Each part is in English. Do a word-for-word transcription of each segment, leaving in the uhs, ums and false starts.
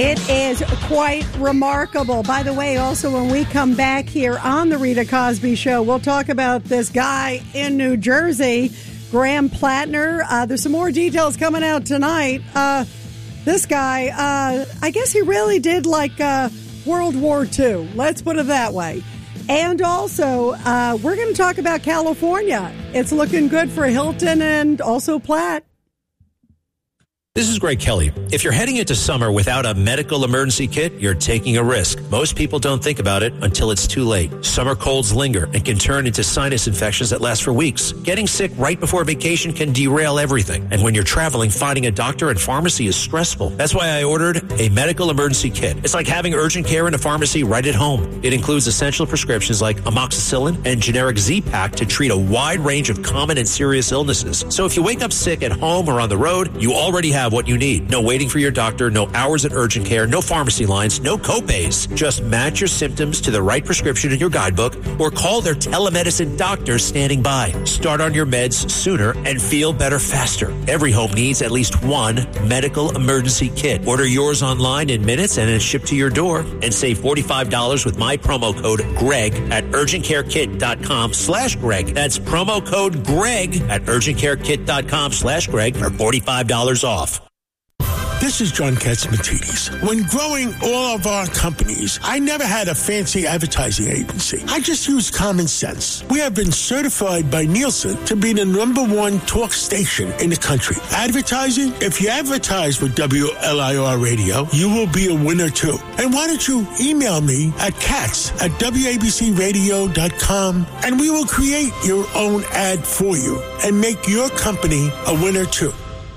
It is quite remarkable. By the way, also when we come back here on the Rita Cosby Show, we'll talk about this guy in New Jersey, Graham Plattner. Uh, there's some more details coming out tonight. Uh, this guy, uh, I guess he really did like uh, World War Two. Let's put it that way. And also, uh, we're going to talk about California. It's looking good for Hilton and also Platt. This is Greg Kelly. If you're heading into summer without a medical emergency kit, you're taking a risk. Most people don't think about it until it's too late. Summer colds linger and can turn into sinus infections that last for weeks. Getting sick right before vacation can derail everything. And when you're traveling, finding a doctor and pharmacy is stressful. That's why I ordered a medical emergency kit. It's like having urgent care in a pharmacy right at home. It includes essential prescriptions like amoxicillin and generic Z-Pak to treat a wide range of common and serious illnesses. So if you wake up sick at home or on the road, you already have what you need. No waiting for your doctor, no hours at urgent care, no pharmacy lines, no copays. Just match your symptoms to the right prescription in your guidebook or call their telemedicine doctor standing by. Start on your meds sooner and feel better faster. Every home needs at least one medical emergency kit. Order yours online in minutes and it's shipped to your door, and save forty-five dollars with my promo code GREG at urgentcarekit.com slash Greg. That's promo code GREG at urgentcarekit.com slash Greg for forty-five dollars off. This is John Katsimatidis. When growing all of our companies, I never had a fancy advertising agency. I just used common sense. We have been certified by Nielsen to be the number one talk station in the country. Advertising? If you advertise with W L I R Radio, you will be a winner too. And why don't you email me at cats at W A B C radio dot com and we will create your own ad for you and make your company a winner too.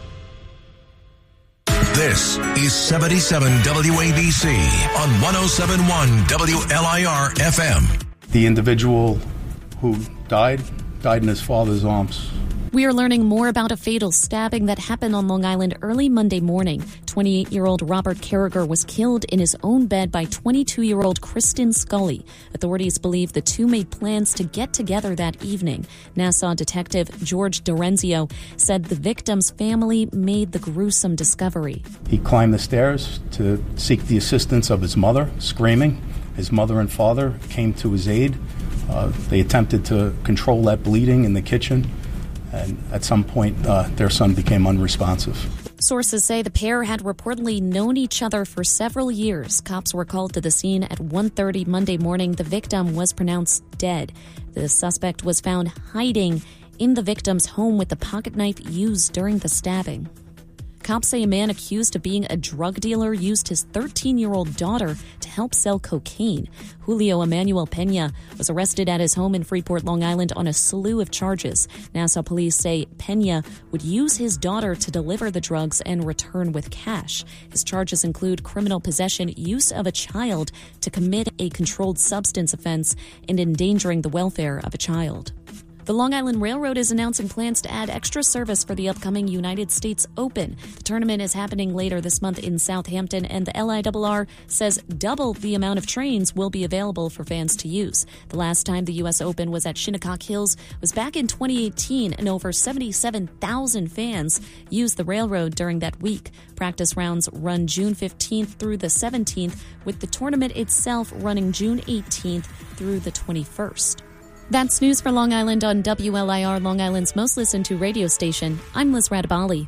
This is seventy-seven W A B C on one oh seven point one W L I R F M. The individual who died, died in his father's arms. We are learning more about a fatal stabbing that happened on Long Island early Monday morning. twenty-eight-year-old Robert Carragher was killed in his own bed by twenty-two-year-old Kristen Scully. Authorities believe the two made plans to get together that evening. Nassau detective George Dorenzio said the victim's family made the gruesome discovery. He climbed the stairs to seek the assistance of his mother, screaming. His mother and father came to his aid. Uh, they attempted to control that bleeding in the kitchen. And at some point, uh, their son became unresponsive. Sources say the pair had reportedly known each other for several years. Cops were called to the scene at one thirty Monday morning. The victim was pronounced dead. The suspect was found hiding in the victim's home with the pocket knife used during the stabbing. Cops say a man accused of being a drug dealer used his thirteen-year-old daughter to help sell cocaine. Julio Emmanuel Pena was arrested at his home in Freeport, Long Island on a slew of charges. Nassau police say Pena would use his daughter to deliver the drugs and return with cash. His charges include criminal possession, use of a child to commit a controlled substance offense, and endangering the welfare of a child. The Long Island Railroad is announcing plans to add extra service for the upcoming United States Open. The tournament is happening later this month in Southampton, and the L I R R says double the amount of trains will be available for fans to use. The last time the U S Open was at Shinnecock Hills was back in twenty eighteen, and over seventy-seven thousand fans used the railroad during that week. Practice rounds run June fifteenth through the seventeenth, with the tournament itself running June eighteenth through the twenty-first. That's news for Long Island on W L I R, Long Island's most listened to radio station. I'm Liz Radabali.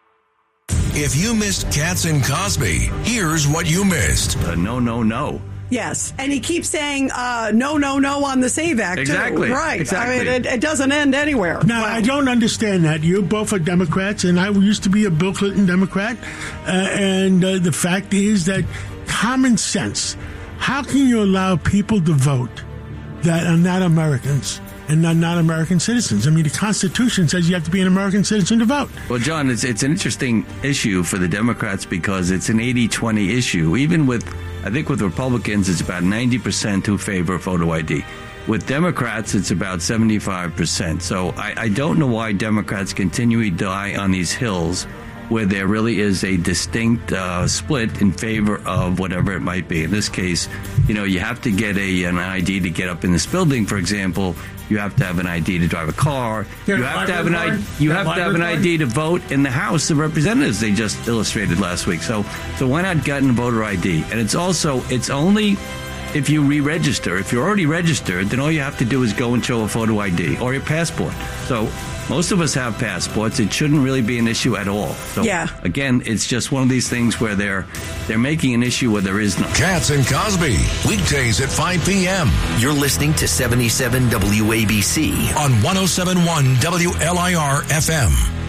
If you missed Katz and Cosby, here's what you missed. Uh, no, no, no. Yes, and he keeps saying uh, no, no, no on the SAVE Act, exactly. too. Right. Exactly. I mean, it, it doesn't end anywhere. Now, wow. I don't understand that. You both are Democrats, and I used to be a Bill Clinton Democrat. Uh, and uh, the fact is that common sense, how can you allow people to vote that are not Americans and are not American citizens? I mean, the Constitution says you have to be an American citizen to vote. Well, John, it's it's an interesting issue for the Democrats because it's an eighty twenty issue. Even with, I think with Republicans, it's about ninety percent who favor photo I D. With Democrats, it's about seventy-five percent. So I, I don't know why Democrats continually die on these hills where there really is a distinct uh, split in favor of whatever it might be. In this case, you know, you have to get a an I D to get up in this building, for example. You have to have an I D to drive a car. You you have to have an I D. You have to have an I D to vote in the House of Representatives. They just illustrated last week. So, so why not get a voter I D? And it's also it's only if you re-register. If you're already registered, then all you have to do is go and show a photo I D or your passport. So most of us have passports. It shouldn't really be an issue at all. So yeah. Again, it's just one of these things where they're they're making an issue where there is none. Katz and Cosby, weekdays at five p.m. You're listening to seventy-seven W A B C on one oh seven point one W L I R F M.